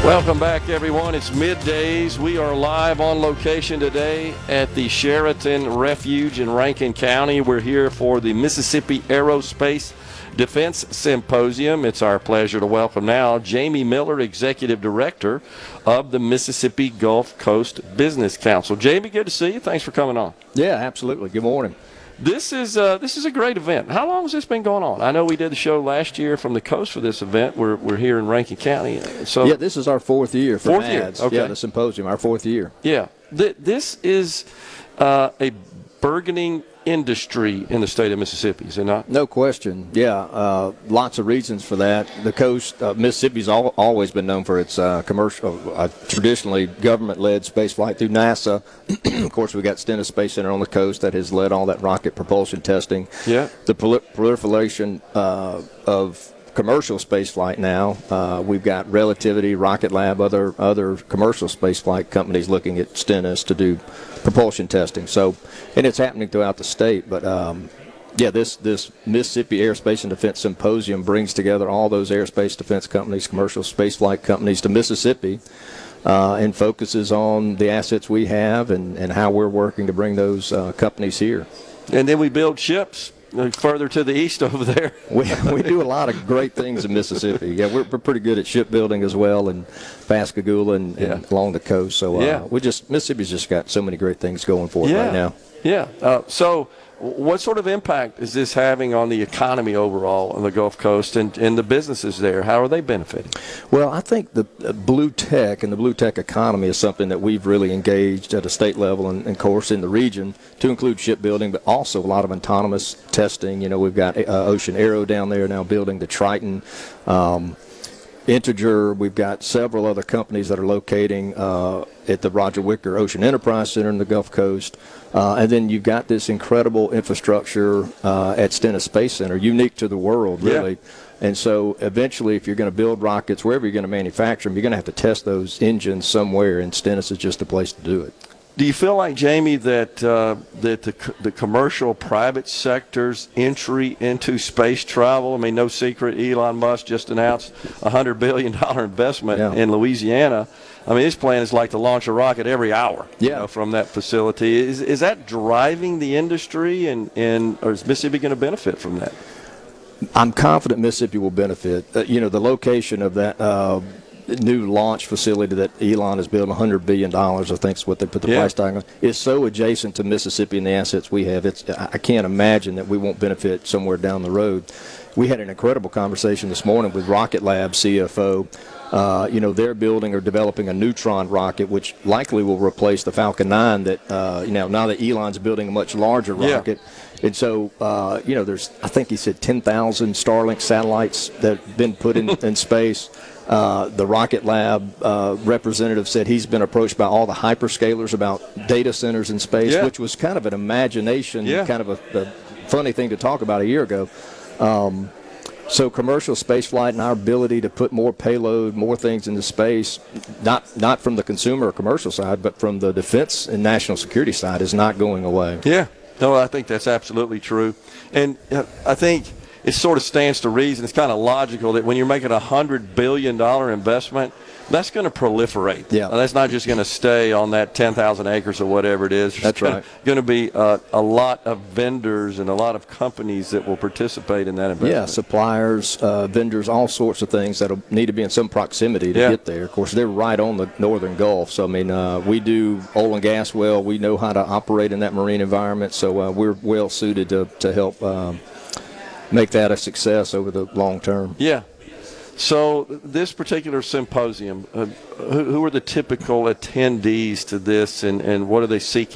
Welcome back, everyone. It's middays. We are live on location today at the Sheraton Refuge in Rankin County. We're here for the Mississippi Aerospace Defense Symposium. It's our pleasure to welcome now Jamie Miller, Executive Director of the Mississippi Gulf Coast Business Council. Jamie, good to see you. Thanks for coming on. Yeah, absolutely. Good morning. This is a great event. How long has this been going on? I know we did the show last year from the coast for this event. We're here in Rankin County. So yeah, this is our fourth year for NADS. Okay. Yeah, the symposium, our fourth year. Yeah, this is a burgeoning industry in the state of Mississippi, is it not? No question. Yeah, lots of reasons for that. The coast, Mississippi's always been known for its commercial, traditionally government-led space flight through NASA. Of course, we got Stennis Space Center on the coast that has led all that rocket propulsion testing. Yeah. The proliferation of commercial space flight now. We've got Relativity, Rocket Lab, other commercial space flight companies looking at Stennis to do propulsion testing. So, and it's happening throughout the state. But yeah, this Mississippi Aerospace and Defense Symposium brings together all those aerospace defense companies, commercial space flight companies to Mississippi, and focuses on the assets we have and how we're working to bring those companies here. And then we build ships further to the east over there. We do a lot of great things in Mississippi. Yeah, we're pretty good at shipbuilding as well, and Pascagoula and along the coast. So Mississippi's just got so many great things going for it right now. Yeah. So what sort of impact is this having on the economy overall on the Gulf Coast and the businesses there? How are they benefiting? Well, I think the blue tech and the blue tech economy is something that we've really engaged at a state level and of course, in the region to include shipbuilding, but also a lot of autonomous testing. You know, we've got Ocean Aero down there now building the Triton. Integer, we've got several other companies that are locating at the Roger Wicker Ocean Enterprise Center in the Gulf Coast. And then you've got this incredible infrastructure at Stennis Space Center, unique to the world, really. Yeah. And so eventually, if you're going to build rockets, wherever you're going to manufacture them, you're going to have to test those engines somewhere, and Stennis is just the place to do it. Do you feel like, Jamie, that the commercial private sector's entry into space travel, I mean, no secret, Elon Musk just announced a $100 billion investment in Louisiana. I mean, his plan is like to launch a rocket every hour from that facility. Is that driving the industry, or is Mississippi going to benefit from that? I'm confident Mississippi will benefit. The location of that new launch facility that Elon is building, $100 billion, I think is what they put the price tag on, is so adjacent to Mississippi and the assets we have. I can't imagine that we won't benefit somewhere down the road. We had an incredible conversation this morning with Rocket Lab CFO. They're building or developing a neutron rocket, which likely will replace the Falcon 9 that, now that Elon's building a much larger rocket. And so, there's, I think he said 10,000 Starlink satellites that have been put in space. The Rocket Lab representative said he's been approached by all the hyperscalers about data centers in space, which was kind of an imagination, kind of a funny thing to talk about a year ago. So commercial spaceflight and our ability to put more payload, more things into space, not from the consumer or commercial side, but from the defense and national security side, is not going away. Yeah. No, I think that's absolutely true. And I think it sort of stands to reason. It's kind of logical that when you're making a $100 billion investment, that's going to proliferate. Yeah. That's not just going to stay on that 10,000 acres or whatever it is. That's right. Going to be a lot of vendors and a lot of companies that will participate in that investment. Yeah, suppliers, vendors, all sorts of things that will need to be in some proximity to get there. Of course, they're right on the northern Gulf. So, I mean, we do oil and gas well. We know how to operate in that marine environment. So we're well suited to help make that a success over the long term. Yeah. So this particular symposium, who are the typical attendees to this, and what are they seeking